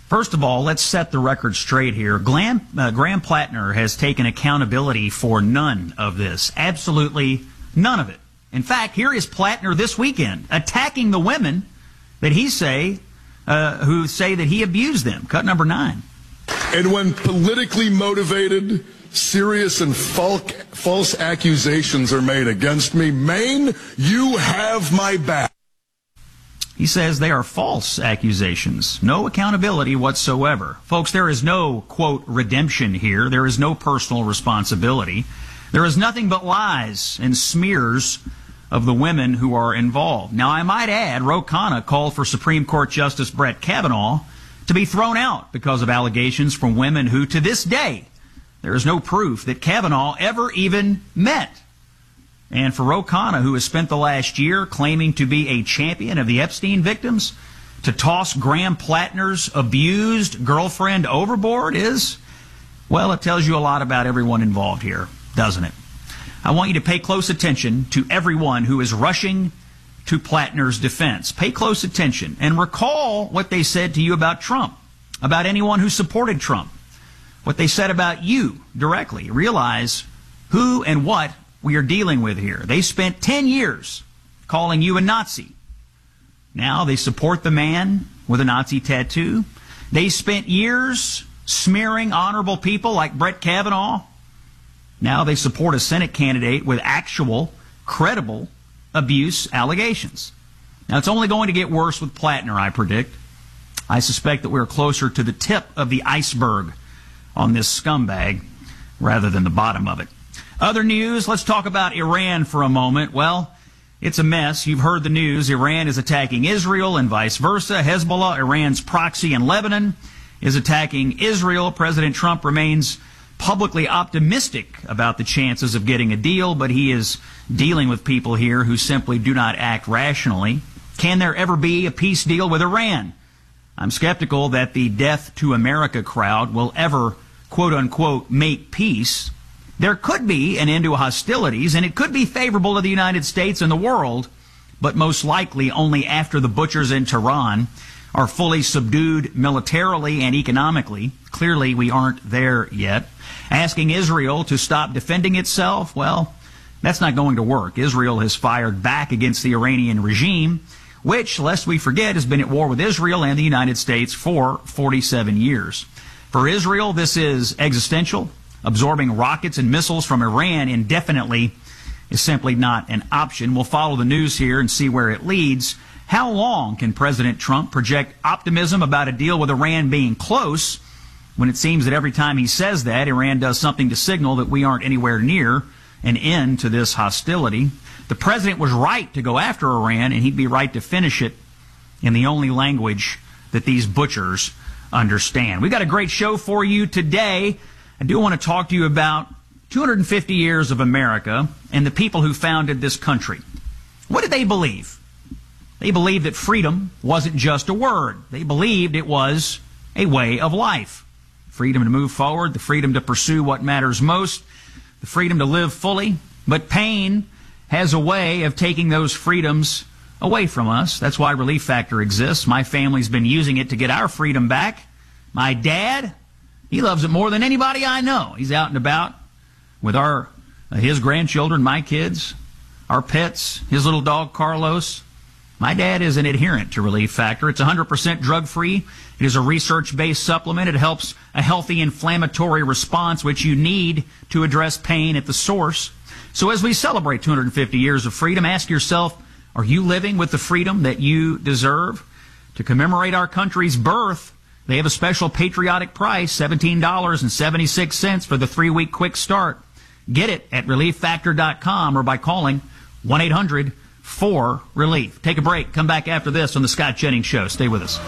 First of all, let's set the record straight here. Graham Plattner has taken accountability for none of this. Absolutely none of it. In fact, here is Plattner this weekend attacking the women that who say that he abused them. Cut number 9. And when politically motivated, serious and false accusations are made against me, Maine, you have my back. He says they are false accusations. No accountability whatsoever. Folks, there is no, quote, redemption here. There is no personal responsibility. There is nothing but lies and smears of the women who are involved. Now, I might add, Ro Khanna called for Supreme Court Justice Brett Kavanaugh to be thrown out because of allegations from women who, to this day, there is no proof that Kavanaugh ever even met. And for Ro Khanna, who has spent the last year claiming to be a champion of the Epstein victims, to toss Graham Plattner's abused girlfriend overboard is, well, it tells you a lot about everyone involved here, doesn't it? I want you to pay close attention to everyone who is rushing to Plattner's defense. Pay close attention and recall what they said to you about Trump, about anyone who supported Trump, what they said about you directly. Realize who and what we are dealing with here. They spent 10 years calling you a Nazi. Now they support the man with a Nazi tattoo. They spent years smearing honorable people like Brett Kavanaugh. Now they support a Senate candidate with actual, credible abuse allegations. Now it's only going to get worse with Plattner, I predict. I suspect that we're closer to the tip of the iceberg on this scumbag rather than the bottom of it. Other news, let's talk about Iran for a moment. Well, it's a mess. You've heard the news. Iran is attacking Israel and vice versa. Hezbollah, Iran's proxy in Lebanon, is attacking Israel. President Trump remains publicly optimistic about the chances of getting a deal, but he is dealing with people here who simply do not act rationally. Can there ever be a peace deal with Iran? I'm skeptical that the Death to America crowd will ever, quote unquote, make peace. There could be an end to hostilities, and it could be favorable to the United States and the world, but most likely only after the butchers in Tehran are fully subdued militarily and economically. Clearly, we aren't there yet. Asking Israel to stop defending itself, well, that's not going to work. Israel has fired back against the Iranian regime, which, lest we forget, has been at war with Israel and the United States for 47 years. For Israel, this is existential. Absorbing rockets and missiles from Iran indefinitely is simply not an option. We'll follow the news here and see where it leads. How long can President Trump project optimism about a deal with Iran being close when it seems that every time he says that, Iran does something to signal that we aren't anywhere near an end to this hostility? The president was right to go after Iran, and he'd be right to finish it in the only language that these butchers understand. We've got a great show for you today. I do want to talk to you about 250 years of America and the people who founded this country. What did they believe? They believed that freedom wasn't just a word. They believed it was a way of life. Freedom to move forward, the freedom to pursue what matters most, the freedom to live fully. But pain has a way of taking those freedoms away from us. That's why Relief Factor exists. My family's been using it to get our freedom back. My dad, he loves it more than anybody I know. He's out and about with his grandchildren, my kids, our pets, his little dog Carlos. My dad is an adherent to Relief Factor. It's 100% drug-free. It is a research-based supplement. It helps a healthy inflammatory response, which you need to address pain at the source. So as we celebrate 250 years of freedom, ask yourself, are you living with the freedom that you deserve? To commemorate our country's birth, they have a special patriotic price, $17.76 for the 3-week quick start. Get it at ReliefFactor.com or by calling 1-800-4RELIEF. Take a break. Come back after this on the Scott Jennings Show. Stay with us.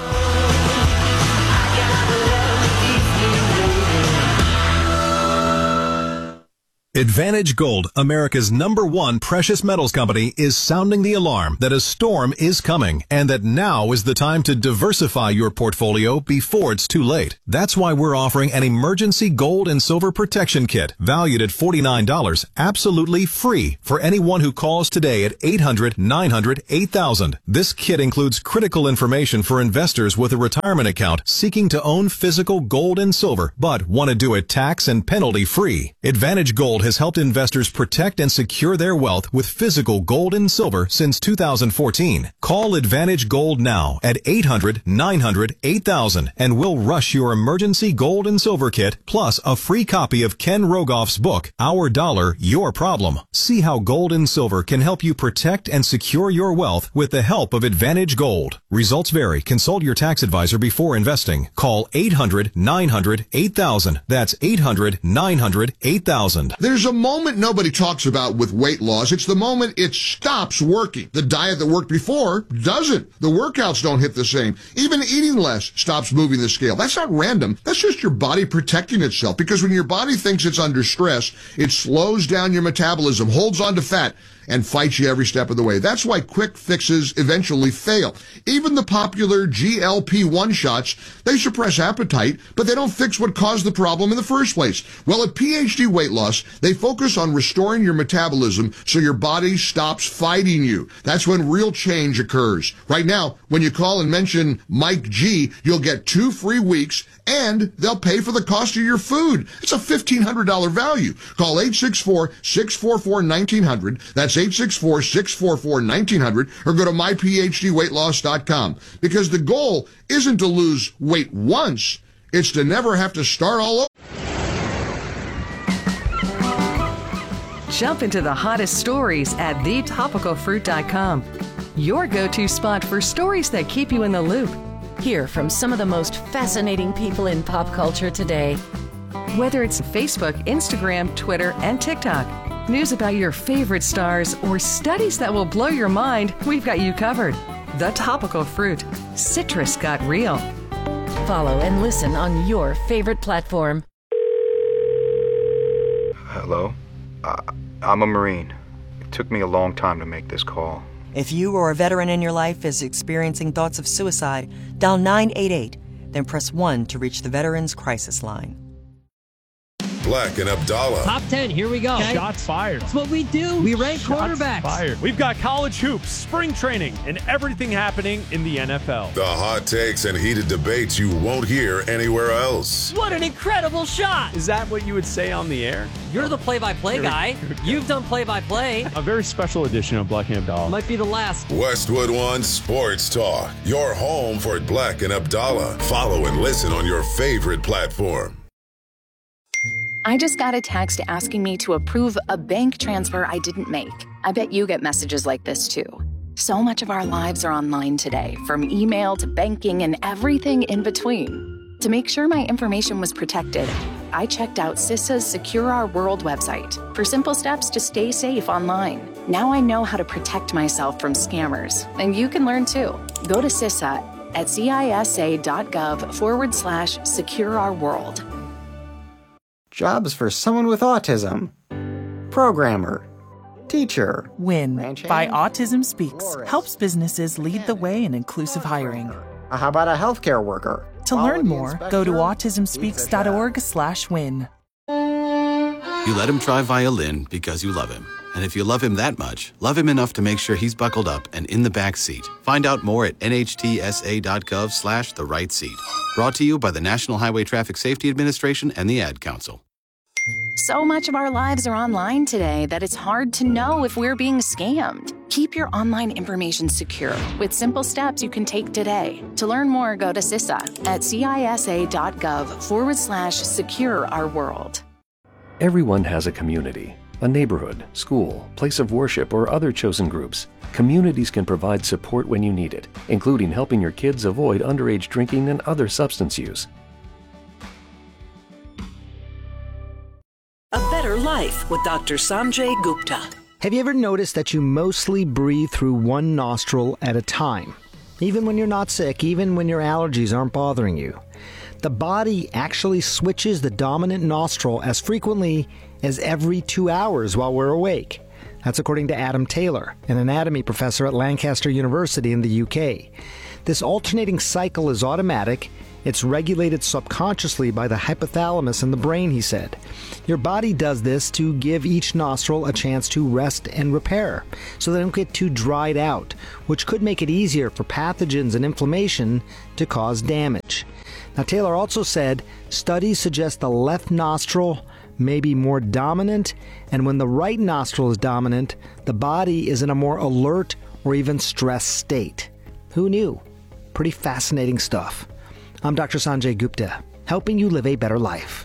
Advantage Gold, America's #1 precious metals company, is sounding the alarm that a storm is coming and that now is the time to diversify your portfolio before it's too late. That's why we're offering an emergency gold and silver protection kit valued at $49, absolutely free for anyone who calls today at 800-900-8000. This kit includes critical information for investors with a retirement account seeking to own physical gold and silver, but want to do it tax and penalty free. Advantage Gold has helped investors protect and secure their wealth with physical gold and silver since 2014. Call Advantage Gold now at 800-900-8000 and we'll rush your emergency gold and silver kit plus a free copy of Ken Rogoff's book, Our Dollar, Your Problem. See how gold and silver can help you protect and secure your wealth with the help of Advantage Gold. Results vary. Consult your tax advisor before investing. Call 800-900-8000. That's 800-900-8000. There's a moment nobody talks about with weight loss. It's the moment it stops working. The diet that worked before doesn't. The workouts don't hit the same. Even eating less stops moving the scale. That's not random. That's just your body protecting itself. Because when your body thinks it's under stress, it slows down your metabolism, holds on to fat, and fights you every step of the way. That's why quick fixes eventually fail. Even the popular GLP-1 shots, they suppress appetite, but they don't fix what caused the problem in the first place. Well, at PhD Weight Loss, they focus on restoring your metabolism so your body stops fighting you. That's when real change occurs. Right now, when you call and mention Mike G, you'll get 2 free weeks and they'll pay for the cost of your food. It's a $1,500 value. Call 864-644-1900. That's 864-644-1900 or go to myphdweightloss.com. Because the goal isn't to lose weight once, it's to never have to start all over. Jump into the hottest stories at thetopicalfruit.com. Your go-to spot for stories that keep you in the loop. Hear from some of the most fascinating people in pop culture today. Whether it's Facebook, Instagram, Twitter, and TikTok, news about your favorite stars, or studies that will blow your mind, we've got you covered. The Topical Fruit. Citrus got real. Follow and listen on your favorite platform. Hello? I'm a Marine. It took me a long time to make this call. If you or a veteran in your life is experiencing thoughts of suicide, dial 988, then press 1 to reach the Veterans Crisis Line. Black and Abdallah. Top 10, here we go. Okay. Shots fired. That's what we do. We rank quarterbacks. Fired. We've got college hoops, spring training, and everything happening in the NFL. The hot takes and heated debates you won't hear anywhere else. What an incredible shot. Is that what you would say on the air? You're the play-by-play guy. You've done play-by-play. A very special edition of Black and Abdallah. Might be the last. Westwood One Sports Talk. Your home for Black and Abdallah. Follow and listen on your favorite platform. I just got a text asking me to approve a bank transfer I didn't make. I bet you get messages like this too. So much of our lives are online today, from email to banking and everything in between. To make sure my information was protected, I checked out CISA's Secure Our World website for simple steps to stay safe online. Now I know how to protect myself from scammers, and you can learn too. Go to CISA at cisa.gov/Secure Our World. Jobs for someone with autism. Programmer. Teacher. WIN by Autism Speaks helps businesses lead the way in inclusive hiring. How about a healthcare worker? To learn more, go to autismspeaks.org/win. You let him try violin because you love him. And if you love him that much, love him enough to make sure he's buckled up and in the back seat. Find out more at nhtsa.gov/the-right-seat. Brought to you by the National Highway Traffic Safety Administration and the Ad Council. So much of our lives are online today that it's hard to know if we're being scammed. Keep your online information secure with simple steps you can take today. To learn more, go to CISA at cisa.gov/Secure Our World. Everyone has a community, a neighborhood, school, place of worship, or other chosen groups. Communities can provide support when you need it, including helping your kids avoid underage drinking and other substance use. A Better Life with Dr. Sanjay Gupta. Have you ever noticed that you mostly breathe through one nostril at a time? Even when you're not sick, even when your allergies aren't bothering you. The body actually switches the dominant nostril as frequently as every 2 hours while we're awake. That's according to Adam Taylor, an anatomy professor at Lancaster University in the UK. This alternating cycle is automatic. It's regulated subconsciously by the hypothalamus in the brain, he said. Your body does this to give each nostril a chance to rest and repair, so they don't get too dried out, which could make it easier for pathogens and inflammation to cause damage. Now, Taylor also said studies suggest the left nostril may be more dominant, and when the right nostril is dominant, the body is in a more alert or even stressed state. Who knew? Pretty fascinating stuff. I'm Dr. Sanjay Gupta, helping you live a better life.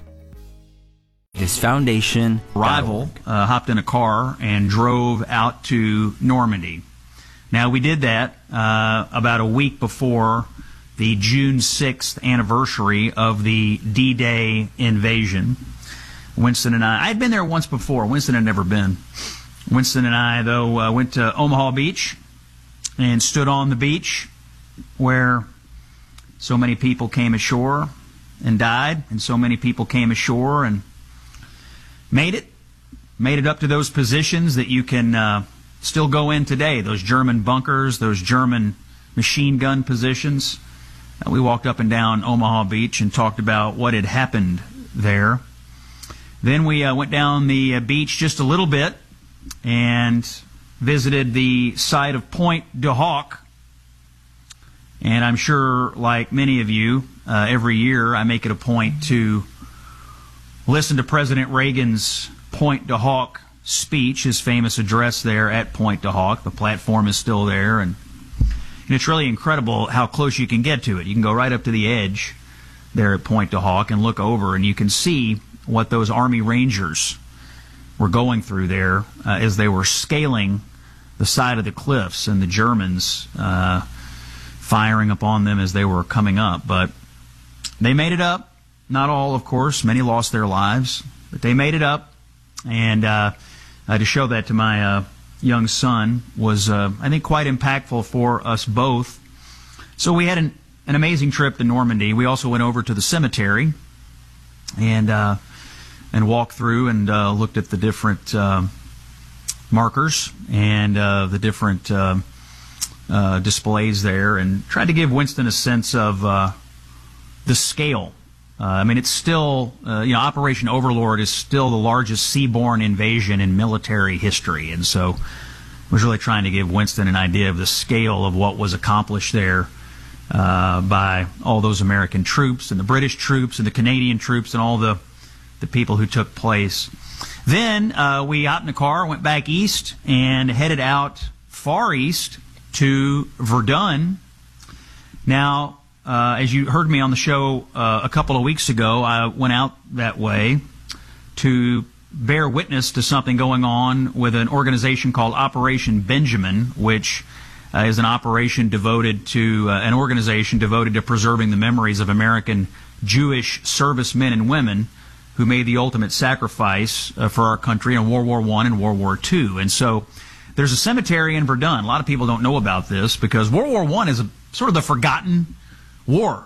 His foundation rival hopped in a car and drove out to Normandy. Now, we did that about a week before the June 6th anniversary of the D-Day invasion. Winston and I had been there once before. Winston had never been. Winston and I, though, went to Omaha Beach and stood on the beach where so many people came ashore and died, and so many people came ashore and made it up to those positions that you can still go in today, those German bunkers, those German machine gun positions. We walked up and down Omaha Beach and talked about what had happened there. Then we went down the beach just a little bit and visited the site of Pointe du Hoc. And I'm sure, like many of you, every year I make it a point to listen to President Reagan's Pointe du Hoc speech, his famous address there at Pointe du Hoc. The platform is still there, and it's really incredible how close you can get to it. You can go right up to the edge there at Pointe du Hoc and look over, and you can see what those Army Rangers were going through there as they were scaling the side of the cliffs, and the Germans firing upon them as they were coming up. But they made it up. Not all, of course. Many lost their lives. But they made it up. And to show that to my young son was, I think, quite impactful for us both. So we had an amazing trip to Normandy. We also went over to the cemetery and walked through and looked at the different markers and the different displays there, and tried to give Winston a sense of the scale. I mean, it's still, Operation Overlord is still the largest seaborne invasion in military history, and so I was really trying to give Winston an idea of the scale of what was accomplished there by all those American troops and the British troops and the Canadian troops and all the people who took place. Then we hopped in the car, went back east, and headed out far east to Verdun. Now, as you heard me on the show a couple of weeks ago, I went out that way to bear witness to something going on with an organization called Operation Benjamin, which is an operation devoted to, an organization devoted to preserving the memories of American Jewish servicemen and women who made the ultimate sacrifice for our country in World War I and World War II. And so there's a cemetery in Verdun. A lot of people don't know about this because World War I is sort of the forgotten war.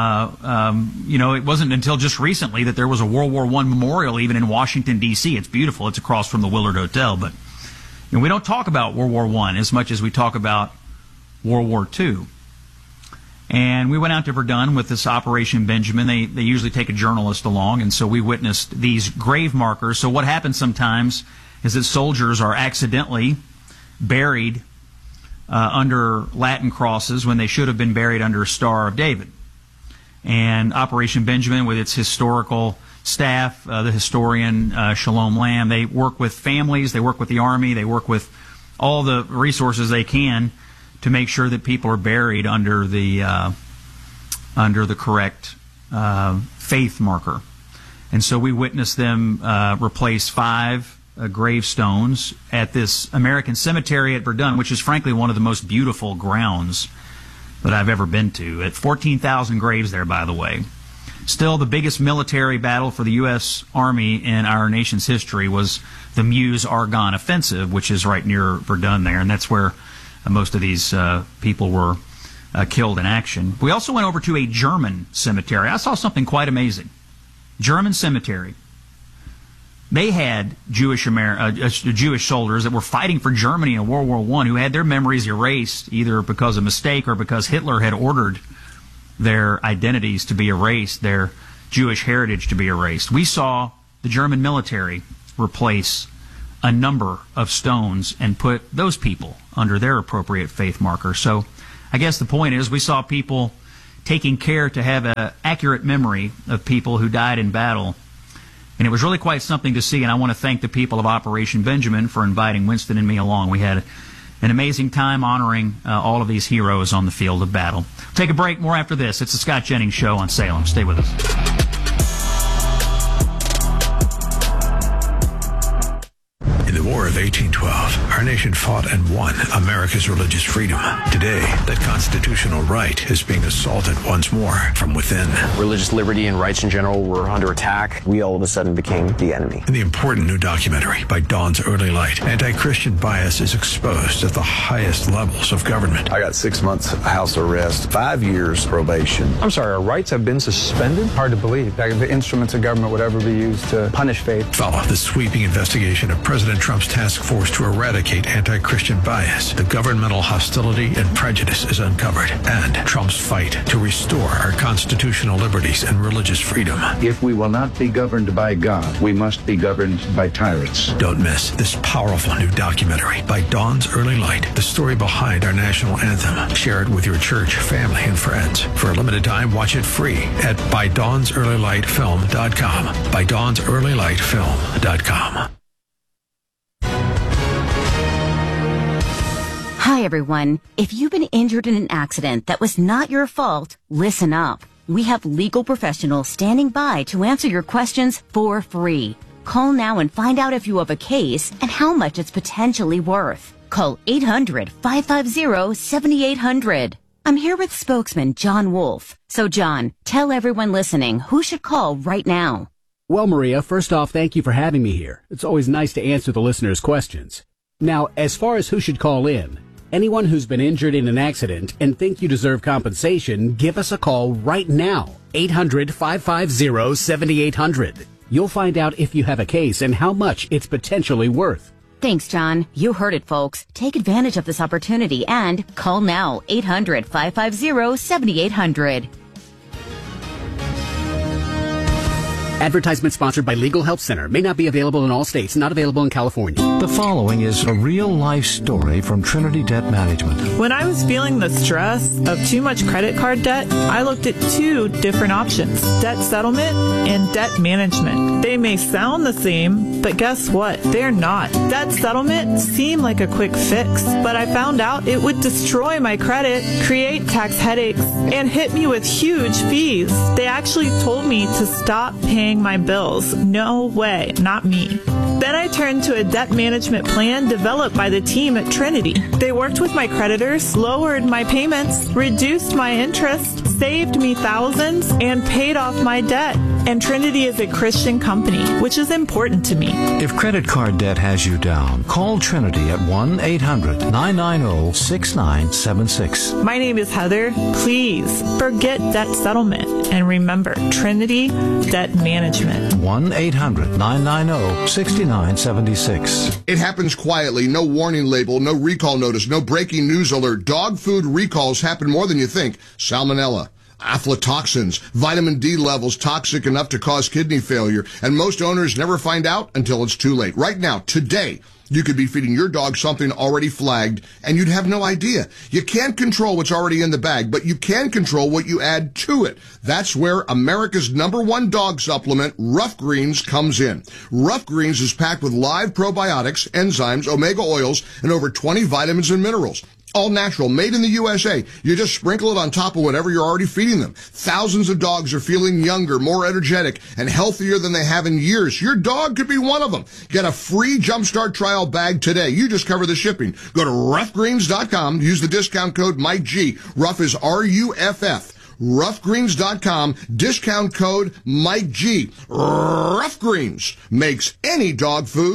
It wasn't until just recently that there was a World War I memorial even in Washington, D.C. It's beautiful. It's across from the Willard Hotel. But we don't talk about World War I as much as we talk about World War II. And we went out to Verdun with this Operation Benjamin. They usually take a journalist along, and so we witnessed these grave markers. So what happens sometimes is that soldiers are accidentally buried under Latin crosses when they should have been buried under a Star of David. And Operation Benjamin, with its historical staff, the historian Shalom Lamb, they work with families, they work with the Army, they work with all the resources they can to make sure that people are buried under the correct faith marker. And so we witnessed them replace 5 gravestones at this American cemetery at Verdun, which is frankly one of the most beautiful grounds that I've ever been to. At 14,000 graves there, by the way. Still, the biggest military battle for the U.S. Army in our nation's history was the Meuse-Argonne Offensive, which is right near Verdun there, and that's where most of these people were killed in action. We also went over to a German cemetery. I saw something quite amazing. German cemetery. They had Jewish soldiers that were fighting for Germany in World War I who had their memories erased either because of mistake or because Hitler had ordered their identities to be erased, their Jewish heritage to be erased. We saw the German military replace a number of stones and put those people under their appropriate faith marker. So I guess the point is we saw people taking care to have an accurate memory of people who died in battle. And it was really quite something to see, and I want to thank the people of Operation Benjamin for inviting Winston and me along. We had an amazing time honoring all of these heroes on the field of battle. Take a break, more after this. It's the Scott Jennings Show on Salem. Stay with us. In the War of 1812, our nation fought and won America's religious freedom. Today, that constitutional right is being assaulted once more from within. Religious liberty and rights in general were under attack. We all of a sudden became the enemy. In the important new documentary by Dawn's Early Light, anti-Christian bias is exposed at the highest levels of government. I got 6 months house arrest, 5 years probation. I'm sorry, our rights have been suspended? Hard to believe that the instruments of government would ever be used to punish faith. Follow the sweeping investigation of President Trump's task force to eradicate anti-Christian bias. The governmental hostility and prejudice is uncovered, and Trump's fight to restore our constitutional liberties and religious freedom. If we will not be governed by God, we must be governed by tyrants. Don't miss this powerful new documentary by Dawn's Early Light, the story behind our national anthem. Share it with your church, family, and friends. For a limited time, watch it free at ByDawnsEarlyLightFilm.com. ByDawnsEarlyLightFilm.com. Hi, everyone. If you've been injured in an accident that was not your fault, listen up. We have legal professionals standing by to answer your questions for free. Call now and find out if you have a case and how much it's potentially worth. Call 800-550-7800. I'm here with spokesman John Wolf. So, John, tell everyone listening who should call right now. Well, Maria, first off, thank you for having me here. It's always nice to answer the listeners' questions. Now, as far as who should call in, anyone who's been injured in an accident and think you deserve compensation, give us a call right now. 800-550-7800. You'll find out if you have a case and how much it's potentially worth. Thanks, John. You heard it, folks. Take advantage of this opportunity and call now. 800-550-7800. Advertisement sponsored by Legal Help Center. May not be available in all states. Not available in California. The following is a real-life story from Trinity Debt Management. When I was feeling the stress of too much credit card debt, I looked at two different options: debt settlement and debt management. They may sound the same, but guess what? They're not. Debt settlement seemed like a quick fix, but I found out it would destroy my credit, create tax headaches, and hit me with huge fees. They actually told me to stop paying my bills. No way, not me. Then I turned to a debt management plan developed by the team at Trinity. They worked with my creditors, lowered my payments, reduced my interest, saved me thousands, and paid off my debt. And Trinity is a Christian company, which is important to me. If credit card debt has you down, call Trinity at 1-800-990-6976. My name is Heather. Please forget debt settlement and remember Trinity Debt Management. 1-800-990-6976. It happens quietly. No warning label, no recall notice, no breaking news alert. Dog food recalls happen more than you think. Salmonella, aflatoxins, vitamin D levels toxic enough to cause kidney failure, and most owners never find out until it's too late. Right now, today, you could be feeding your dog something already flagged, and you'd have no idea. You can't control what's already in the bag, but you can control what you add to it. That's where America's #1 dog supplement, Rough Greens, comes in. Rough Greens is packed with live probiotics, enzymes, omega oils, and over 20 vitamins and minerals. All natural, made in the USA. You just sprinkle it on top of whatever you're already feeding them. Thousands of dogs are feeling younger, more energetic, and healthier than they have in years. Your dog could be one of them. Get a free Jumpstart trial bag today. You just cover the shipping. Go to roughgreens.com. Use the discount code MikeG. Rough is R-U-F-F. Roughgreens.com. Discount code MikeG. Rough Greens makes any dog food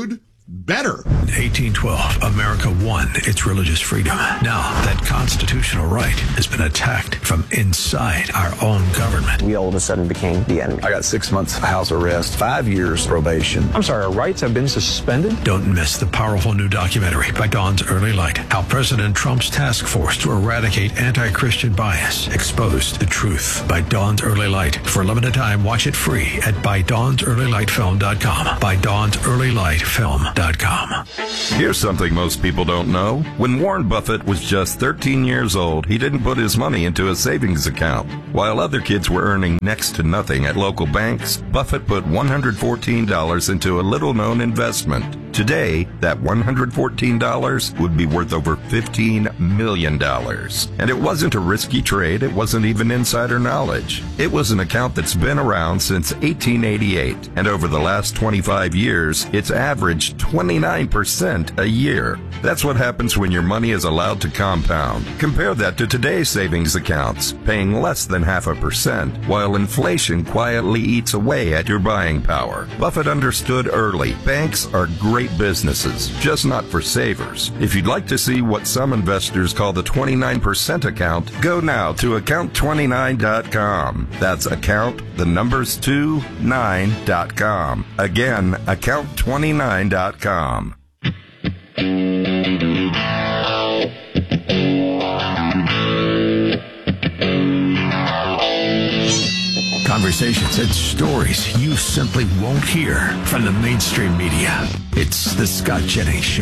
better. In 1812, America won its religious freedom. Now, that constitutional right has been attacked from inside our own government. We all of a sudden became the enemy. I got 6 months house arrest, 5 years probation. I'm sorry, our rights have been suspended? Don't miss the powerful new documentary by Dawn's Early Light, how President Trump's task force to eradicate anti-Christian bias exposed the truth, by Dawn's Early Light. For a limited time, watch it free at ByDawnsEarlyLightFilm.com. ByDawnsEarlyLightFilm.com. Here's something most people don't know. When Warren Buffett was just 13 years old, he didn't put his money into a savings account. While other kids were earning next to nothing at local banks, Buffett put $114 into a little-known investment. Today, that $114 would be worth over $15 million. And it wasn't a risky trade. It wasn't even insider knowledge. It was an account that's been around since 1888. And over the last 25 years, it's averaged 29% a year. That's what happens when your money is allowed to compound. Compare that to today's savings accounts, paying less than 0.5%, while inflation quietly eats away at your buying power. Buffett understood early. Banks are great businesses, just not for savers. If you'd like to see what some investors call the 29% account, go now to account29.com. That's account, the numbers 29.com. Again, account29.com. Conversations and stories you simply won't hear from the mainstream media. It's the Scott Jennings Show.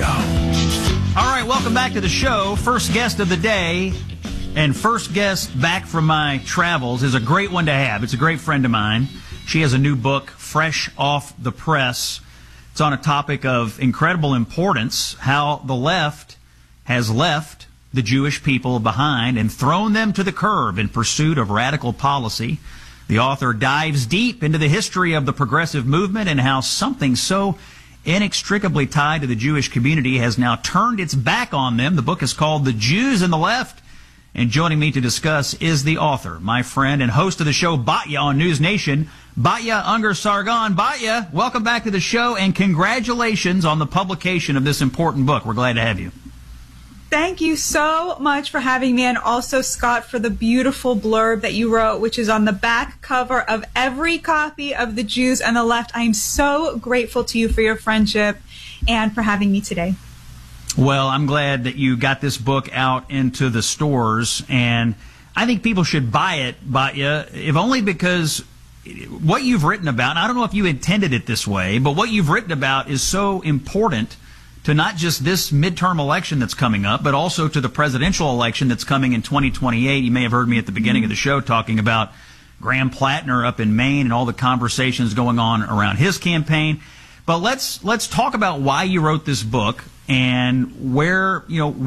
All right, welcome back to the show. First guest of the day and first guest back from my travels is a great one to have. It's a great friend of mine. She has a new book, fresh off the press. It's on a topic of incredible importance, how the left has left the Jewish people behind and thrown them to the curb in pursuit of radical policy. The author dives deep into the history of the progressive movement and how something so inextricably tied to the Jewish community has now turned its back on them. The book is called The Jews and the Left. And joining me to discuss is the author, my friend and host of the show, Batya on News Nation, Batya Ungar-Sargon. Batya, welcome back to the show and congratulations on the publication of this important book. We're glad to have you. Thank you so much for having me, and also, Scott, for the beautiful blurb that you wrote, which is on the back cover of every copy of The Jews and the Left. I am so grateful to you for your friendship and for having me today. Well, I'm glad that you got this book out into the stores, and I think people should buy it, Batya, if only because what you've written about, and I don't know if you intended it this way, but what you've written about is so important to not just this midterm election that's coming up, but also to the presidential election that's coming in 2028. You may have heard me at the beginning of the show talking about Graham Plattner up in Maine and all the conversations going on around his campaign. But let's talk about why you wrote this book and where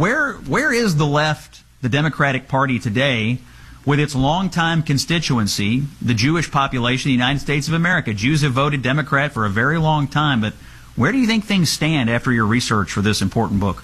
is the left, the Democratic Party today, with its longtime constituency, the Jewish population of the United States of America. Jews have voted Democrat for a very long time, but where do you think things stand after your research for this important book?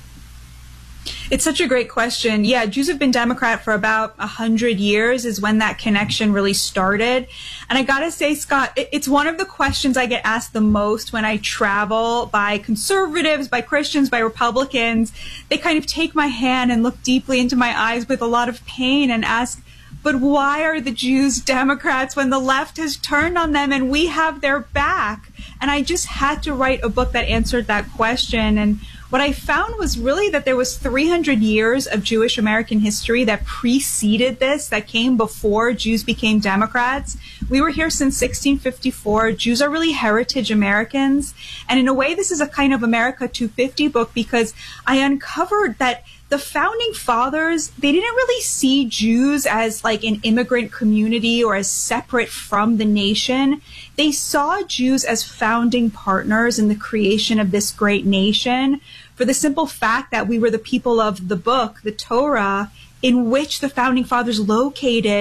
It's such a great question. Yeah, Jews have been Democrat for about 100 years is when that connection really started. And I gotta say, Scott, it's one of the questions I get asked the most when I travel by conservatives, by Christians, by Republicans. They kind of take my hand and look deeply into my eyes with a lot of pain and ask, but why are the Jews Democrats when the left has turned on them and we have their back? And I just had to write a book that answered that question. And what I found was really that there was 300 years of Jewish American history that preceded this, that came before Jews became Democrats. We were here since 1654. Jews are really heritage Americans. And in a way, this is a kind of America 250 book because I uncovered that the founding fathers, they didn't really see Jews as like an immigrant community or as separate from the nation. They saw Jews as founding partners in the creation of this great nation for the simple fact that we were the people of the book, the Torah, in which the founding fathers located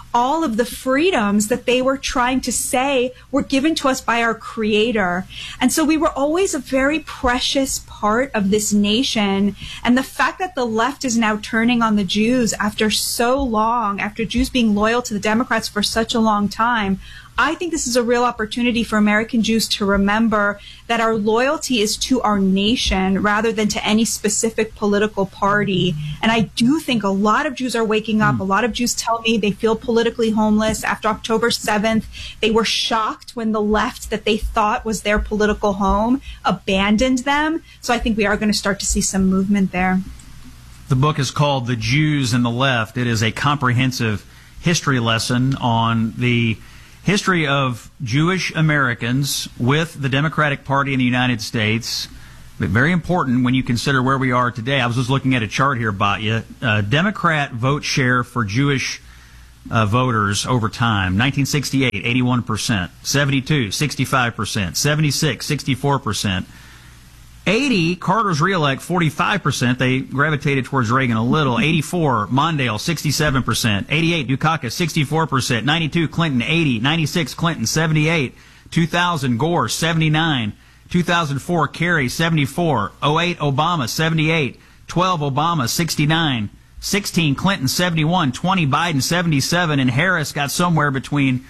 all of the freedoms that they were trying to say were given to us by our Creator. And so we were always a very precious part of this nation. And the fact that the left is now turning on the Jews after so long, after Jews being loyal to the Democrats for such a long time, I think this is a real opportunity for American Jews to remember that our loyalty is to our nation rather than to any specific political party. And I do think a lot of Jews are waking up. A lot of Jews tell me they feel politically homeless after October 7th. They were shocked when the left that they thought was their political home abandoned them. So I think we are going to start to see some movement there. The book is called The Jews and the Left. It is a comprehensive history lesson on the history of Jewish Americans with the Democratic Party in the United States. But very important when you consider where we are today. I was just looking at a chart here, Batya. Democrat vote share for Jewish voters over time. 1968, 81%. 72, 65%. 76, 64%. 80, Carter's reelect, 45%. They gravitated towards Reagan a little. 84, Mondale, 67%. 88, Dukakis, 64%. 92, Clinton, 80. 96, Clinton, 78. 2000, Gore, 79. 2004, Kerry, 74. 08, Obama, 78. 12, Obama, 69. 16, Clinton, 71. 20, Biden, 77. And Harris got somewhere between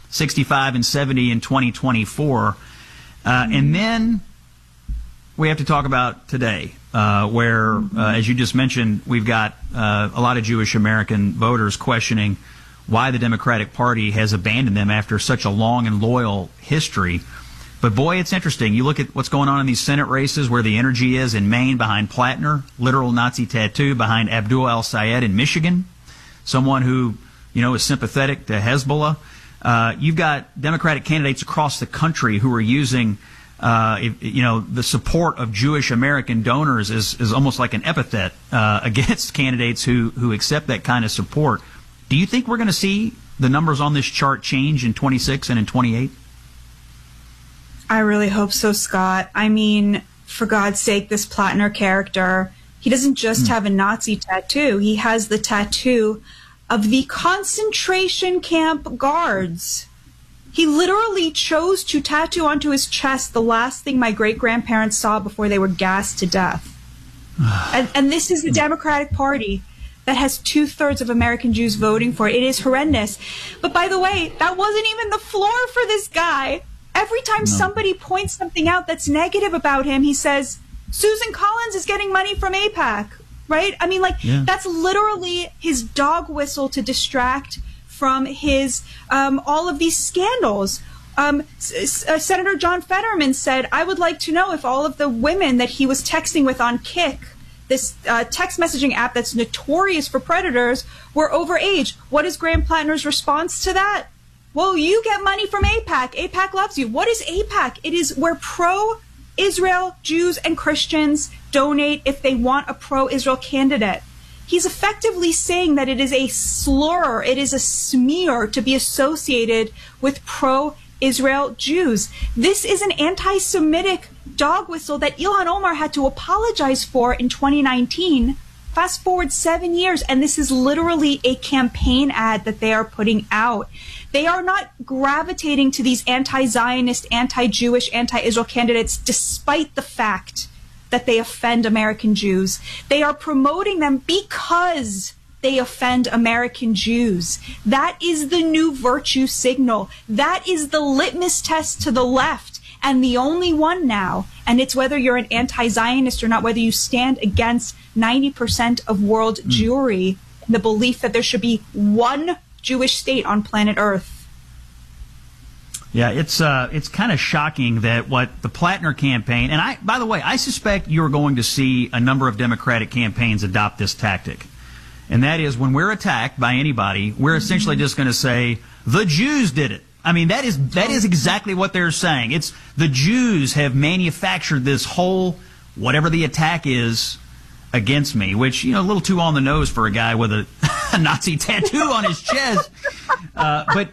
65 and 70 in 2024. And then we have to talk about today, where, as you just mentioned, we've got a lot of Jewish American voters questioning why the Democratic Party has abandoned them after such a long and loyal history. But boy, it's interesting. You look at what's going on in these Senate races, where the energy is in Maine behind Plattner, literal Nazi tattoo, behind Abdul al-Sayed in Michigan, someone who, is sympathetic to Hezbollah. You've got Democratic candidates across the country who are using the support of Jewish American donors is almost like an epithet against candidates who accept that kind of support. Do you think we're going to see the numbers on this chart change in 26 and in 28? I really hope so, Scott. I mean, for God's sake, this Plattner character, he doesn't just have a Nazi tattoo. He has the tattoo of the concentration camp guards. He literally chose to tattoo onto his chest the last thing my great-grandparents saw before they were gassed to death. And this is the Democratic Party that has 2/3 of American Jews voting for it. It is horrendous. But by the way, that wasn't even the floor for this guy. Every time somebody points something out that's negative about him, he says, Susan Collins is getting money from AIPAC, right? I mean, that's literally his dog whistle to distract from his all of these scandals. Senator John Fetterman said, I would like to know if all of the women that he was texting with on Kik, this text messaging app that's notorious for predators, were overage. What is Graham Plattner's response to that? Well, you get money from AIPAC. AIPAC loves you. What is AIPAC? It is where pro-Israel Jews and Christians donate if they want a pro-Israel candidate. He's effectively saying that it is a slur, it is a smear to be associated with pro-Israel Jews. This is an anti-Semitic dog whistle that Ilhan Omar had to apologize for in 2019. Fast forward 7 years, and this is literally a campaign ad that they are putting out. They are not gravitating to these anti-Zionist, anti-Jewish, anti-Israel candidates despite the fact that they offend American Jews. They are promoting them because they offend American Jews. That is the new virtue signal. That is the litmus test to the left, and the only one now. And it's whether you're an anti-Zionist or not, whether you stand against 90% of world Jewry, the belief that there should be one Jewish state on planet Earth. Yeah, it's kind of shocking that what the Plattner campaign, and by the way, I suspect you're going to see a number of Democratic campaigns adopt this tactic. And that is, when we're attacked by anybody, we're essentially just going to say, the Jews did it. I mean, that is exactly what they're saying. It's the Jews have manufactured this whole, whatever the attack is, against me, which, a little too on the nose for a guy with a Nazi tattoo on his chest. But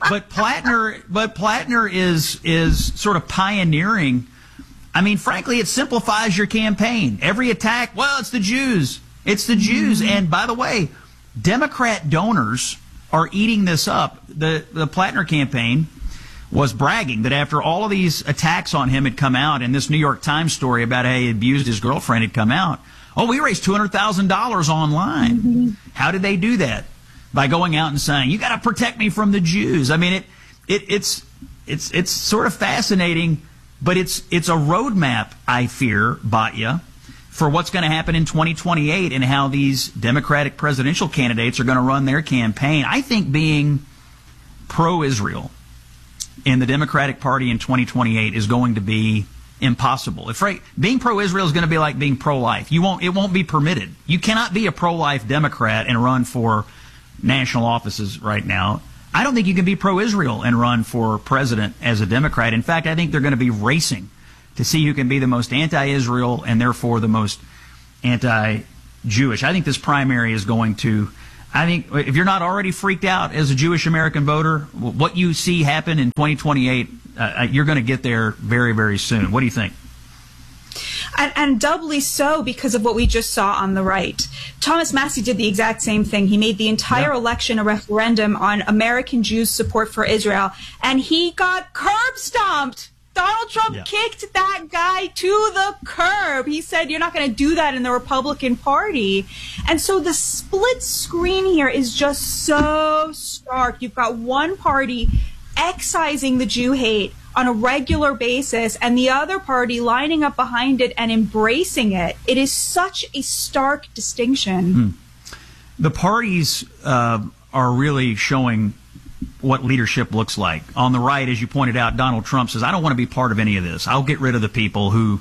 Plattner is sort of pioneering. I mean, frankly, it simplifies your campaign. Every attack, well, it's the Jews. It's the Jews. And by the way, Democrat donors are eating this up. The Plattner campaign was bragging that after all of these attacks on him had come out, and this New York Times story about how he abused his girlfriend had come out, we raised $200,000 online. Mm-hmm. How did they do that? By going out and saying, you got to protect me from the Jews. I mean, it's sort of fascinating, but it's a roadmap, I fear, Batya, for what's going to happen in 2028 and how these Democratic presidential candidates are going to run their campaign. I think being pro-Israel in the Democratic Party in 2028 is going to be impossible. Being pro-Israel is going to be like being pro-life. It won't be permitted. You cannot be a pro-life Democrat and run for national offices right now. I don't think you can be pro-Israel and run for president as a Democrat. In fact, I think they're going to be racing to see who can be the most anti-Israel and therefore the most anti-Jewish. I think this primary is going to... I think if you're not already freaked out as a Jewish American voter, what you see happen in 2028, you're going to get there very, very soon. What do you think? And doubly so because of what we just saw on the right. Thomas Massie did the exact same thing. He made the entire election a referendum on American Jews' support for Israel, and he got curb stomped. Donald Trump kicked that guy to the curb. He said, you're not going to do that in the Republican Party. And so the split screen here is just so stark. You've got one party excising the Jew hate on a regular basis and the other party lining up behind it and embracing it. It is such a stark distinction. The parties are really showing what leadership looks like. On the right, as you pointed out, Donald Trump says, I don't want to be part of any of this. I'll get rid of the people who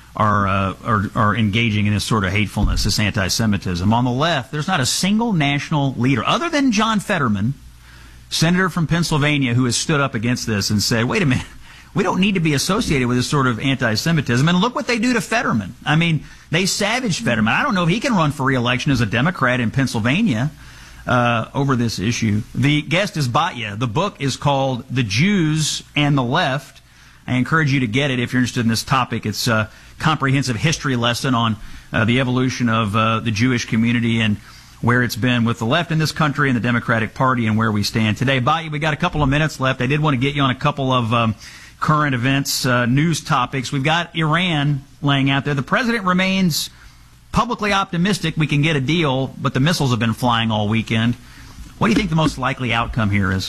are engaging in this sort of hatefulness, this anti-Semitism. On the left, there's not a single national leader, other than John Fetterman, senator from Pennsylvania, who has stood up against this and said, wait a minute, we don't need to be associated with this sort of anti-Semitism. And look what they do to Fetterman. I mean, they savaged Fetterman. I don't know if he can run for re-election as a Democrat in Pennsylvania over this issue. The guest is Batya. The book is called The Jews and the Left. I encourage you to get it if you're interested in this topic. It's a comprehensive history lesson on the evolution of the Jewish community and where it's been with the left in this country and the Democratic Party and where we stand today. Batya, we got a couple of minutes left. I did want to get you on a couple of current events, news topics. We've got Iran laying out there. The president remains publicly optimistic we can get a deal, but the missiles have been flying all weekend. What do you think the most likely outcome here is?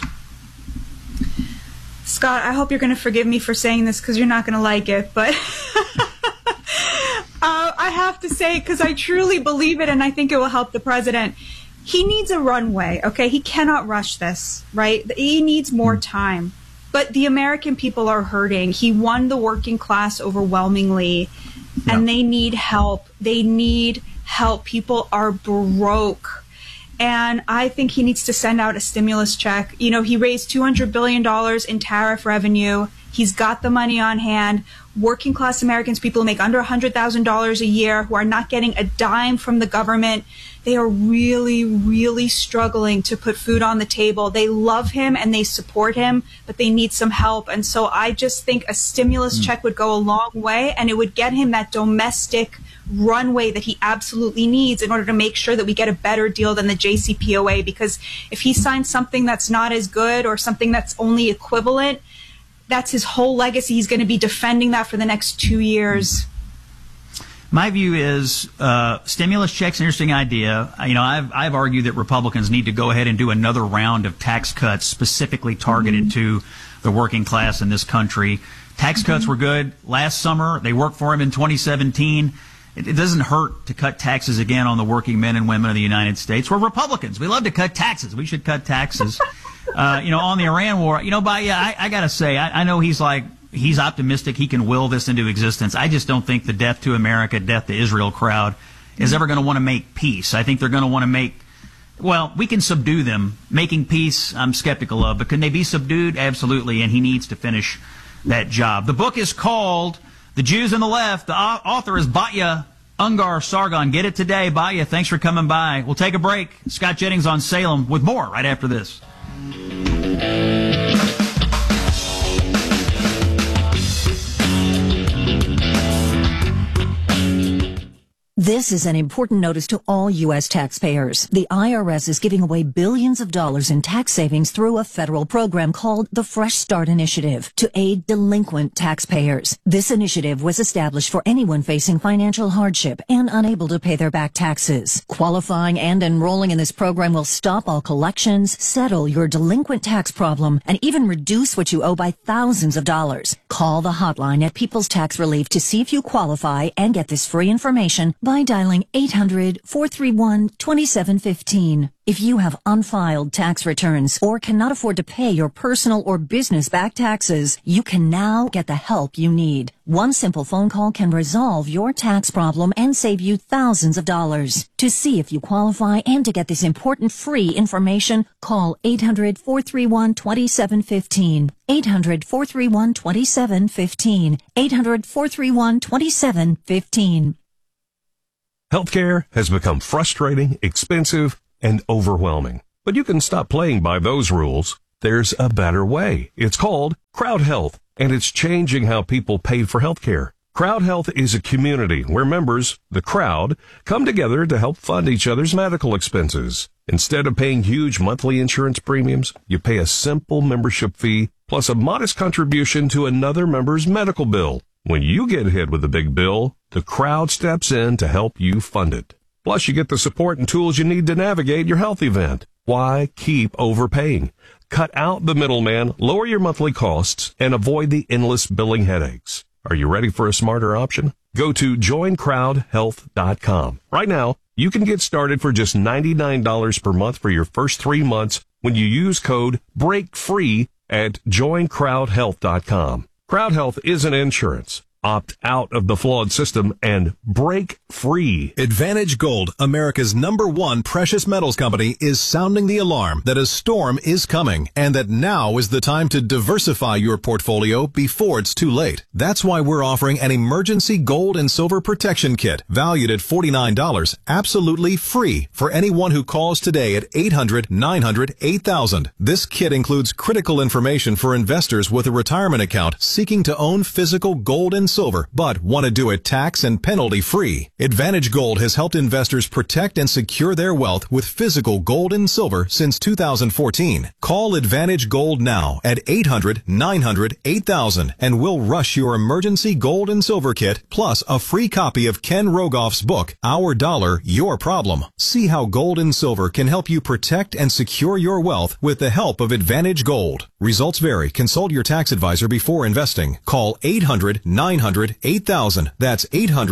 Scott, I hope you're going to forgive me for saying this because you're not going to like it, but I have to say, because I truly believe it and I think it will help the president, he needs a runway, okay? He cannot rush this, right? He needs more time. But the American people are hurting. He won the working class overwhelmingly, and they need help. They need help. People are broke. And I think he needs to send out a stimulus check. You know, he raised $200 billion in tariff revenue. He's got the money on hand. Working class Americans, people who make under $100,000 a year, who are not getting a dime from the government, they are really, really struggling to put food on the table. They love him and they support him, but they need some help. And so I just think a stimulus check would go a long way, and it would get him that domestic runway that he absolutely needs in order to make sure that we get a better deal than the JCPOA. Because if he signs something that's not as good or something that's only equivalent, that's his whole legacy. He's going to be defending that for the next 2 years. My view is stimulus checks an interesting idea. You know, I've argued that Republicans need to go ahead and do another round of tax cuts specifically targeted to the working class in this country. Tax cuts were good last summer. They worked for him in 2017. It doesn't hurt to cut taxes again on the working men and women of the United States. We're Republicans. We love to cut taxes. We should cut taxes. You know, on the Iran war, you know, I got to say, I know he's optimistic he can will this into existence. I just don't think the death to America, death to Israel crowd is ever going to want to make peace. I think they're going to want to make, well, we can subdue them. Making peace, I'm skeptical of, but can they be subdued? Absolutely, and he needs to finish that job. The book is called The Jews and the Left. The author is Batya Ungar Sargon. Get it today. Batya, thanks for coming by. We'll take a break. Scott Jennings on Salem with more right after this. This is an important notice to all U.S. taxpayers. The IRS is giving away billions of dollars in tax savings through a federal program called the Fresh Start Initiative to aid delinquent taxpayers. This initiative was established for anyone facing financial hardship and unable to pay their back taxes. Qualifying and enrolling in this program will stop all collections, settle your delinquent tax problem, and even reduce what you owe by thousands of dollars. Call the hotline at People's Tax Relief to see if you qualify and get this free information by dialing 800-431-2715. If you have unfiled tax returns or cannot afford to pay your personal or business back taxes, you can now get the help you need. One simple phone call can resolve your tax problem and save you thousands of dollars. To see if you qualify and to get this important free information, call 800-431-2715. 800-431-2715. 800-431-2715. Healthcare has become frustrating, expensive, and overwhelming. But you can stop playing by those rules. There's a better way. It's called Crowd Health, and it's changing how people pay for healthcare. Crowd Health is a community where members, the crowd, come together to help fund each other's medical expenses. Instead of paying huge monthly insurance premiums, you pay a simple membership fee plus a modest contribution to another member's medical bill. When you get hit with a big bill, the crowd steps in to help you fund it. Plus, you get the support and tools you need to navigate your health event. Why keep overpaying? Cut out the middleman, lower your monthly costs, and avoid the endless billing headaches. Are you ready for a smarter option? Go to joincrowdhealth.com. Right now, you can get started for just $99 per month for your first 3 months when you use code BREAKFREE at joincrowdhealth.com. Crowd Health isn't insurance. Opt out of the flawed system and break free. Advantage Gold, America's #1 precious metals company, is sounding the alarm that a storm is coming and that now is the time to diversify your portfolio before it's too late. That's why we're offering an emergency gold and silver protection kit valued at $49, absolutely free for anyone who calls today at 800-900-8000. This kit includes critical information for investors with a retirement account seeking to own physical gold and silver, but want to do it tax and penalty free. Advantage Gold has helped investors protect and secure their wealth with physical gold and silver since 2014. Call Advantage Gold now at 800-900-8000 and we'll rush your emergency gold and silver kit plus a free copy of Ken Rogoff's book, Our Dollar, Your Problem. See how gold and silver can help you protect and secure your wealth with the help of Advantage Gold. Results vary. Consult your tax advisor before investing. Call 800-900-8000. That's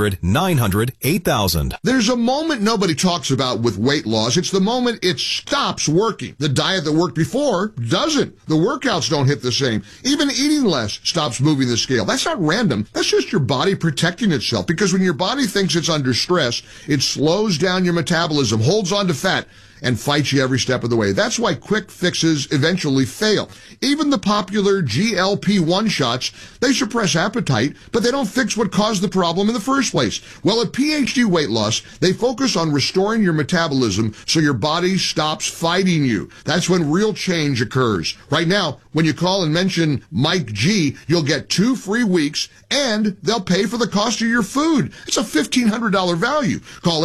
800-900-8000. There's a moment nobody talks about with weight loss. It's the moment it stops working. The diet that worked before doesn't. The workouts don't hit the same. Even eating less stops moving the scale. That's not random. That's just your body protecting itself, because when your body thinks it's under stress, it slows down your metabolism, holds on to fat, and fights you every step of the way. That's why quick fixes eventually fail. Even the popular GLP-1 shots, they suppress appetite, but they don't fix what caused the problem in the first place. Well, at PhD Weight Loss, they focus on restoring your metabolism so your body stops fighting you. That's when real change occurs. Right now, when you call and mention Mike G, you'll get 2 free weeks, and they'll pay for the cost of your food. It's a $1,500 value. Call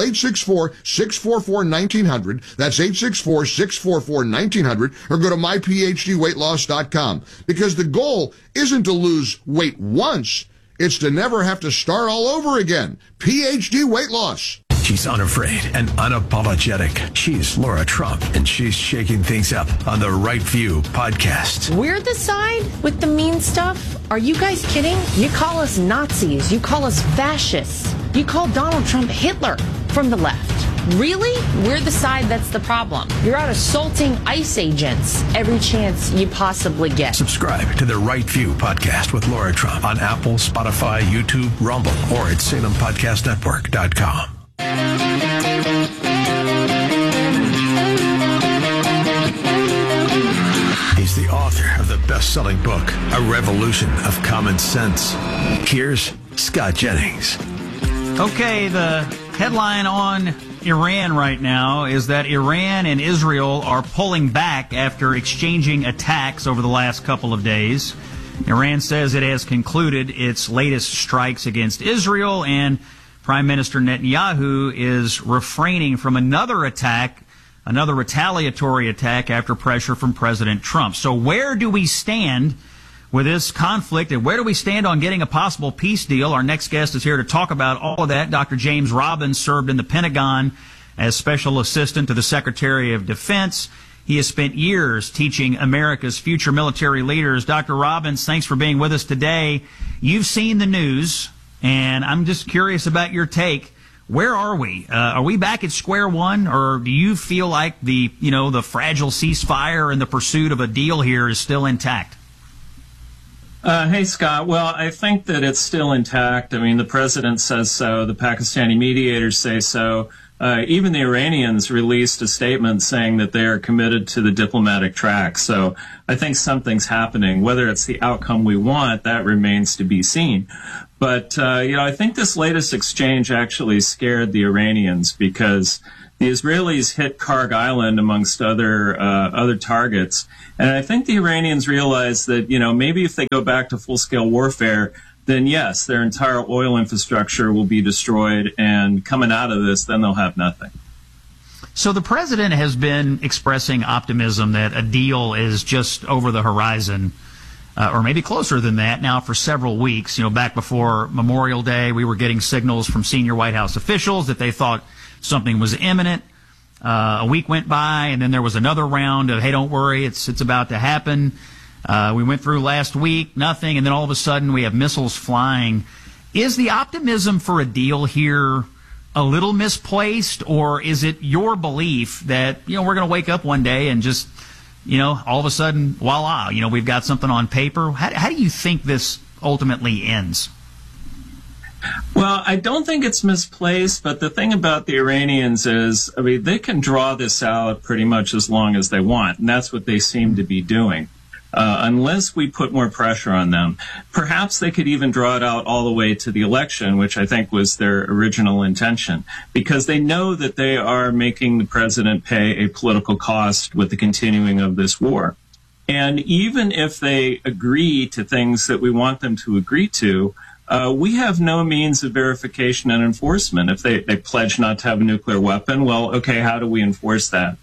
864-644-1900. That's 864-644-1900, or go to myphdweightloss.com. Because the goal isn't to lose weight once, it's to never have to start all over again. PhD Weight Loss. She's unafraid and unapologetic. She's Laura Trump, and she's shaking things up on the Right View podcast. We're the side with the mean stuff? Are you guys kidding? You call us Nazis. You call us fascists. You call Donald Trump Hitler from the left. Really? We're the side that's the problem. You're out assaulting ICE agents every chance you possibly get. Subscribe to the Right View podcast with Laura Trump on Apple, Spotify, YouTube, Rumble, or at SalemPodcastNetwork.com. He's the author of the best-selling book, A Revolution of Common Sense. Here's Scott Jennings. Okay, the headline on Iran right now is that Iran and Israel are pulling back after exchanging attacks over the last couple of days. Iran says it has concluded its latest strikes against Israel, and Prime Minister Netanyahu is refraining from another attack, another retaliatory attack after pressure from President Trump. So where do we stand with this conflict, and where do we stand on getting a possible peace deal? Our next guest is here to talk about all of that. Dr. James Robbins served in the Pentagon as Special Assistant to the Secretary of Defense. He has spent years teaching America's future military leaders. Dr. Robbins, thanks for being with us today. You've seen the news, and I'm just curious about your take. Where are we? Are we back at square one, or do you feel like the fragile ceasefire and the pursuit of a deal here is still intact? Hey, Scott. Well, I think that it's still intact. I mean, the president says so. The Pakistani mediators say so. Even the Iranians released a statement saying that they are committed to the diplomatic track. So I think something's happening. Whether it's the outcome we want, that remains to be seen. But, I think this latest exchange actually scared the Iranians because the Israelis hit Karg Island amongst other targets. And I think the Iranians realized that, maybe if they go back to full-scale warfare, then yes, their entire oil infrastructure will be destroyed, and coming out of this, then they'll have nothing. So the president has been expressing optimism that a deal is just over the horizon, or maybe closer than that now for several weeks. Back before Memorial Day, we were getting signals from senior White House officials that they thought something was imminent. A week went by, and then there was another round of, hey, don't worry, it's about to happen. We went through last week, nothing, and then all of a sudden we have missiles flying. Is the optimism for a deal here a little misplaced, or is it your belief that, we're going to wake up one day and just, all of a sudden, voila, we've got something on paper? How do you think this ultimately ends? Well, I don't think it's misplaced, but the thing about the Iranians is, they can draw this out pretty much as long as they want, and that's what they seem to be doing. Unless we put more pressure on them. Perhaps they could even draw it out all the way to the election, which I think was their original intention, because they know that they are making the president pay a political cost with the continuing of this war. And even if they agree to things that we want them to agree to, we have no means of verification and enforcement. If they pledge not to have a nuclear weapon, well, okay, how do we enforce that?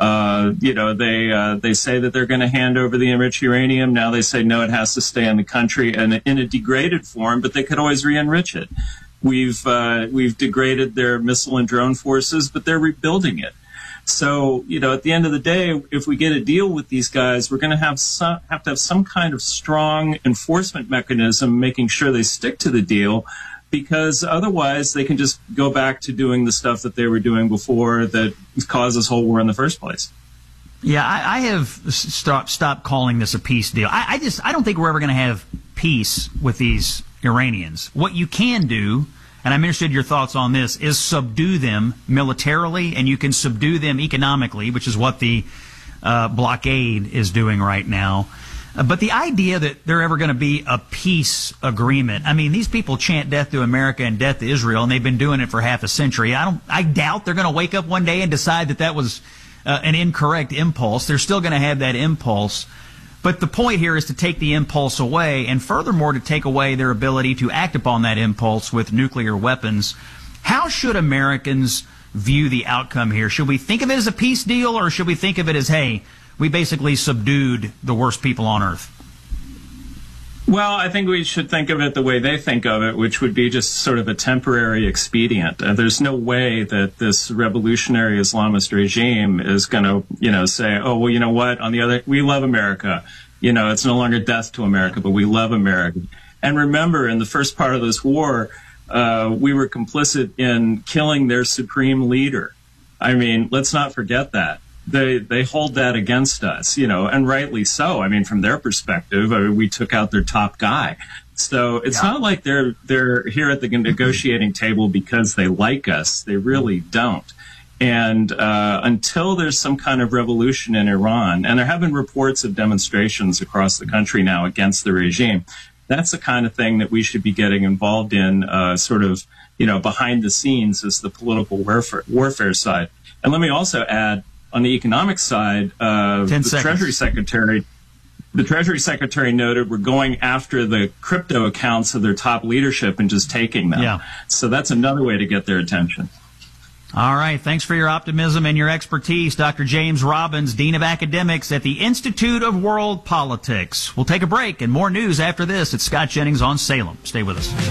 They say that they're going to hand over the enriched uranium. Now they say, no, it has to stay in the country and in a degraded form, but they could always re-enrich it. We've degraded their missile and drone forces, but they're rebuilding it. So, at the end of the day, if we get a deal with these guys, we're going to have to have some kind of strong enforcement mechanism making sure they stick to the deal, because otherwise they can just go back to doing the stuff that they were doing before that caused this whole war in the first place. Yeah, I have stopped calling this a peace deal. I don't think we're ever going to have peace with these Iranians. What you can do, and I'm interested in your thoughts on this, is subdue them militarily, and you can subdue them economically, which is what the blockade is doing right now. But the idea that there ever going to be a peace agreement, these people chant death to America and death to Israel, and they've been doing it for half a century. I doubt they're going to wake up one day and decide that was an incorrect impulse. They're still going to have that impulse. But the point here is to take the impulse away, and furthermore to take away their ability to act upon that impulse with nuclear weapons. How should Americans view the outcome here? Should we think of it as a peace deal, or should we think of it as, hey, we basically subdued the worst people on earth? Well, I think we should think of it the way they think of it, which would be just sort of a temporary expedient. There's no way that this revolutionary Islamist regime is going to, say, oh, well, you know what? We love America. It's no longer death to America, but we love America. And remember, in the first part of this war, we were complicit in killing their supreme leader. Let's not forget that. They hold that against us, and rightly so. From their perspective, we took out their top guy. So it's not like they're here at the negotiating table because they like us. They really don't. And until there's some kind of revolution in Iran, and there have been reports of demonstrations across the country now against the regime, that's the kind of thing that we should be getting involved in, behind the scenes, as the political warfare side. And let me also add, on the economic side, the Treasury Secretary the Treasury Secretary noted, were going after the crypto accounts of their top leadership and just taking them. Yeah. So that's another way to get their attention. All right. Thanks for your optimism and your expertise, Dr. James Robbins, Dean of Academics at the Institute of World Politics. We'll take a break and more news after this. It's Scott Jennings on Salem. Stay with us.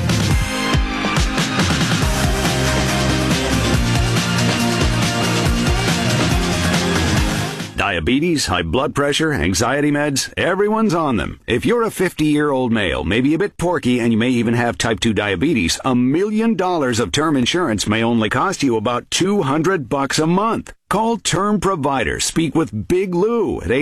Diabetes, high blood pressure, anxiety meds, everyone's on them. If you're a 50-year-old male, maybe a bit porky, and you may even have type 2 diabetes, $1 million of term insurance may only cost you about $200 a month. Call Term Provider. Speak with Big Lou at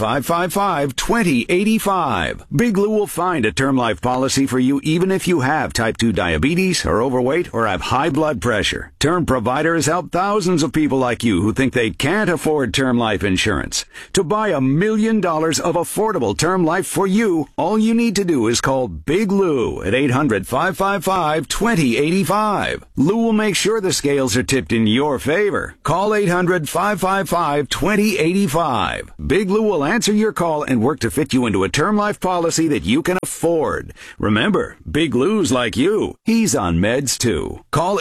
800-555-2085. Big Lou will find a term life policy for you even if you have type 2 diabetes, are overweight, or have high blood pressure. Term Provider has helped thousands of people like you who think they can't afford term life insurance. To buy $1 million of affordable term life for you, all you need to do is call Big Lou at 800-555-2085. Lou will make sure the scales are tipped in your favor. Call 800-555-2085. Big Lou will answer your call and work to fit you into a term life policy that you can afford. Remember, Big Lou's like you. He's on meds too. Call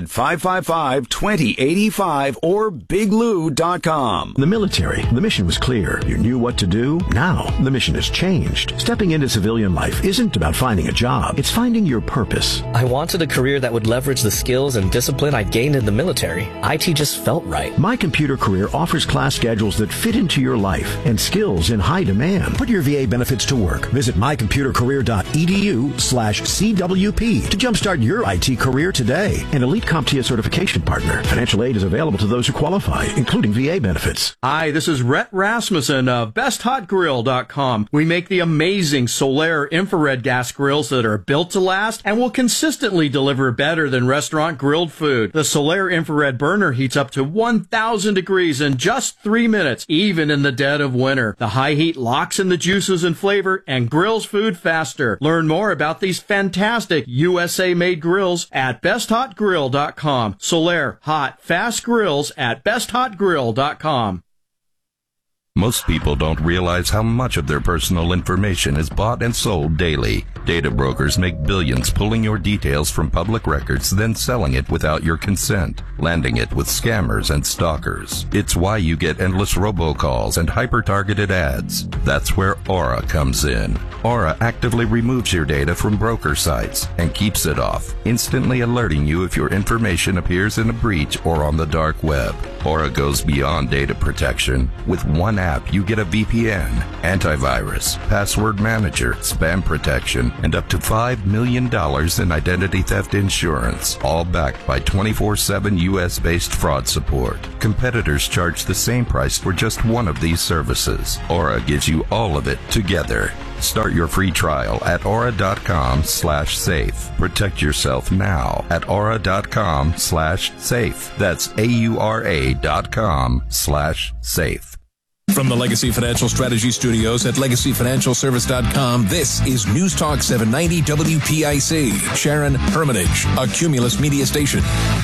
800-555-2085 or biglou.com. The military, the mission was clear. You knew what to do. Now, the mission has changed. Stepping into civilian life isn't about finding a job. It's finding your purpose. I wanted a career that would leverage the skills and discipline I gained in the military. IT just felt right. My Computer Career offers class schedules that fit into your life and skills in high demand. Put your VA benefits to work. Visit mycomputercareer.edu/CWP to jumpstart your IT career today. An elite CompTIA certification partner. Financial aid is available to those who qualify, including VA benefits. Hi, this is Rhett Rasmussen of BestHotGrill.com. We make the amazing Solaire infrared gas grills that are built to last and will consistently deliver better than restaurant grilled food. The Solaire infrared burner heats up to 1,000 degrees in just 3 minutes, even in the dead of winter. The high heat locks in the juices and flavor and grills food faster. Learn more about these fantastic USA-made grills at BestHotGrill.com. Solaire, hot, fast grills at BestHotGrill.com. Most people don't realize how much of their personal information is bought and sold daily. Data brokers make billions pulling your details from public records, then selling it without your consent, landing it with scammers and stalkers. It's why you get endless robocalls and hyper-targeted ads. That's where Aura comes in. Aura actively removes your data from broker sites and keeps it off, instantly alerting you if your information appears in a breach or on the dark web. Aura goes beyond data protection. With one app, you get a VPN, antivirus, password manager, spam protection, and up to $5 million in identity theft insurance, all backed by 24/7 U.S.-based fraud support. Competitors charge the same price for just one of these services. Aura gives you all of it together. Start your free trial at aura.com/safe. Protect yourself now at aura.com/safe. That's AURA.com/safe. From the Legacy Financial Strategy Studios at LegacyFinancialService.com, this is News Talk 790 WPIC. Sharon Hermitage, a Cumulus Media station.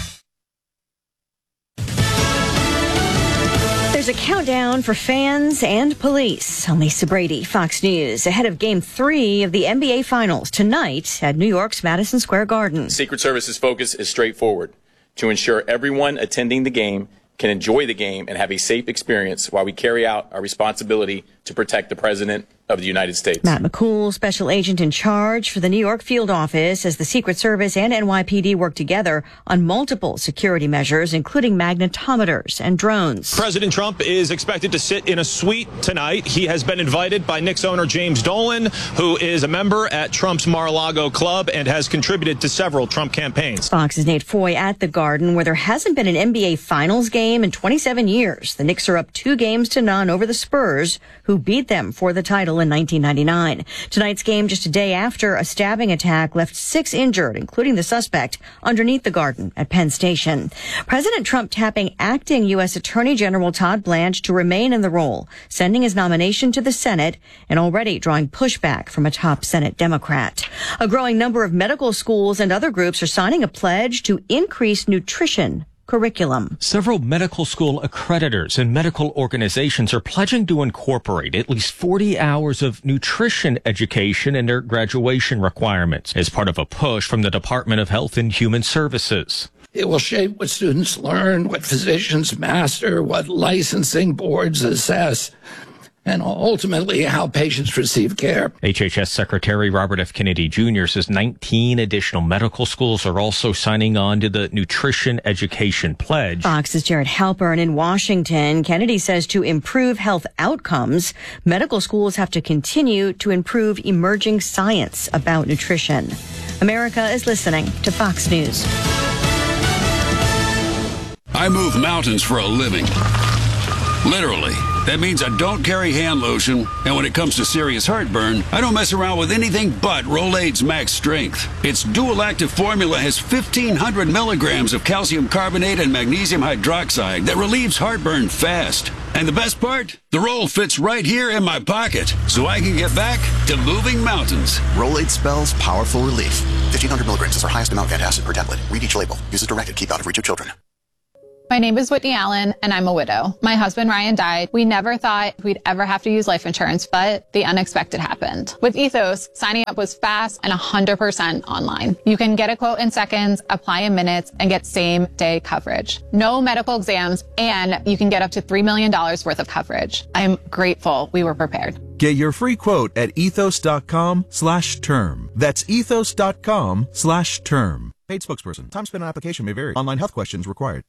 There's a countdown for fans and police. I'm Lisa Brady, Fox News, ahead of Game 3 of the NBA Finals tonight at New York's Madison Square Garden. Secret Service's focus is straightforward: to ensure everyone attending the game can enjoy the game and have a safe experience while we carry out our responsibility to protect the President of the United States. Matt McCool, special agent in charge for the New York field office, as the Secret Service and NYPD work together on multiple security measures, including magnetometers and drones. President Trump is expected to sit in a suite tonight. He has been invited by Knicks owner James Dolan, who is a member at Trump's Mar-a-Lago club and has contributed to several Trump campaigns. Fox's Nate Foy at the Garden, where there hasn't been an NBA Finals game in 27 years. The Knicks are up 2-0 over the Spurs, who beat them for the title in 1999. Tonight's game just a day after a stabbing attack left 6 injured, including the suspect, underneath the Garden at Penn Station. President Trump tapping acting U.S. Attorney General Todd Blanche to remain in the role, sending his nomination to the Senate and already drawing pushback from a top Senate Democrat. A growing number of medical schools and other groups are signing a pledge to increase nutrition curriculum. Several medical school accreditors and medical organizations are pledging to incorporate at least 40 hours of nutrition education in their graduation requirements as part of a push from the Department of Health and Human Services. It will shape what students learn, what physicians master, what licensing boards assess, and ultimately how patients receive care. HHS Secretary Robert F. Kennedy Jr. says 19 additional medical schools are also signing on to the Nutrition Education Pledge. Fox's Jared Halpern in Washington. Kennedy says to improve health outcomes, medical schools have to continue to improve emerging science about nutrition. America is listening to Fox News. I move mountains for a living. Literally. That means I don't carry hand lotion, and when it comes to serious heartburn, I don't mess around with anything but Rolaids Max Strength. Its dual-active formula has 1,500 milligrams of calcium carbonate and magnesium hydroxide that relieves heartburn fast. And the best part? The roll fits right here in my pocket, so I can get back to moving mountains. Rolaids spells powerful relief. 1,500 milligrams is our highest amount of antacid per tablet. Read each label. Use as directed. Keep out of reach of children. My name is Whitney Allen, and I'm a widow. My husband, Ryan, died. We never thought we'd ever have to use life insurance, but the unexpected happened. With Ethos, signing up was fast and 100% online. You can get a quote in seconds, apply in minutes, and get same-day coverage. No medical exams, and you can get up to $3 million worth of coverage. I'm grateful we were prepared. Get your free quote at ethos.com/term. That's ethos.com/term. Paid spokesperson. Time spent on application may vary. Online health questions required.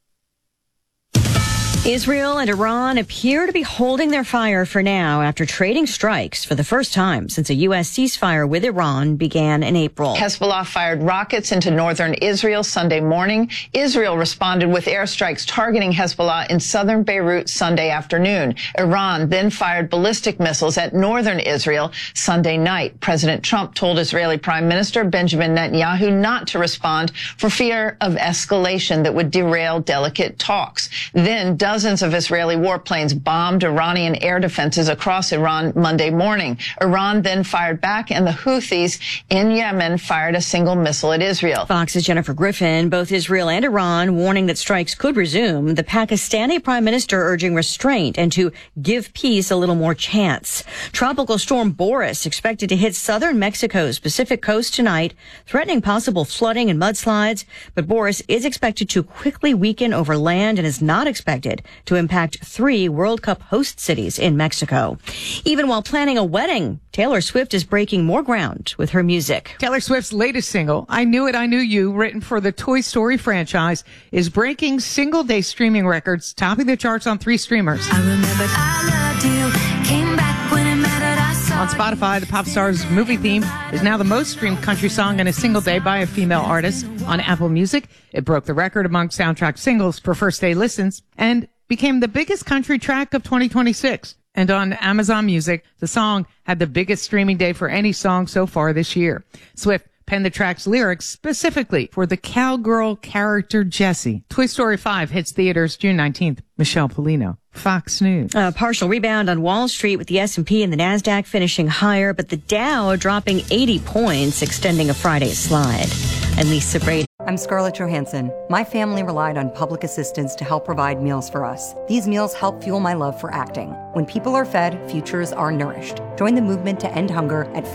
Israel and Iran appear to be holding their fire for now after trading strikes for the first time since a U.S. ceasefire with Iran began in April. Hezbollah fired rockets into northern Israel Sunday morning. Israel responded with airstrikes targeting Hezbollah in southern Beirut Sunday afternoon. Iran then fired ballistic missiles at northern Israel Sunday night. President Trump told Israeli Prime Minister Benjamin Netanyahu not to respond for fear of escalation that would derail delicate talks. Then dozens of Israeli warplanes bombed Iranian air defenses across Iran Monday morning. Iran then fired back, and the Houthis in Yemen fired a single missile at Israel. Fox's Jennifer Griffin. Both Israel and Iran warning that strikes could resume. The Pakistani prime minister urging restraint and to give peace a little more chance. Tropical storm Boris expected to hit southern Mexico's Pacific coast tonight, threatening possible flooding and mudslides. But Boris is expected to quickly weaken over land and is not expected to impact 3 World Cup host cities in Mexico. Even while planning a wedding, Taylor Swift is breaking more ground with her music. Taylor Swift's latest single, I Knew It, I Knew You, written for the Toy Story franchise, is breaking single-day streaming records, topping the charts on 3 streamers. I remembered I loved you, came back when it mattered, I saw On Spotify, the pop star's movie theme is now the most streamed country song in a single day by a female artist. On Apple Music, it broke the record among soundtrack singles for first-day listens and became the biggest country track of 2026. And on Amazon Music, the song had the biggest streaming day for any song so far this year. Swift penned the track's lyrics specifically for the cowgirl character Jessie. Toy Story 5 hits theaters June 19th. Michelle Polino, Fox News. A partial rebound on Wall Street with the S&P and the NASDAQ finishing higher, but the Dow dropping 80 points, extending a Friday slide. And Lisa Brady. I'm Scarlett Johansson. My family relied on public assistance to help provide meals for us. These meals help fuel my love for acting. When people are fed, futures are nourished. Join the movement to end hunger at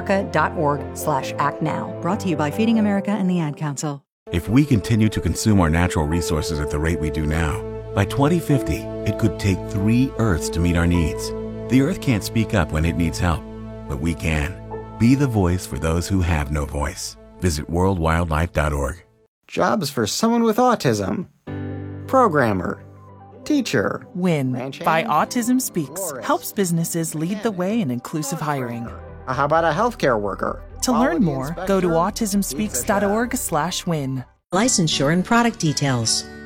feedingamerica.org/actnow. Brought to you by Feeding America and the Ad Council. If we continue to consume our natural resources at the rate we do now, by 2050, it could take 3 Earths to meet our needs. The Earth can't speak up when it needs help, but we can. Be the voice for those who have no voice. Visit worldwildlife.org. Jobs for someone with autism. Programmer. Teacher. WIN by Autism Speaks helps businesses lead the way in inclusive hiring. How about a healthcare worker? To learn more, go to autismspeaks.org/win. Licensure and product details.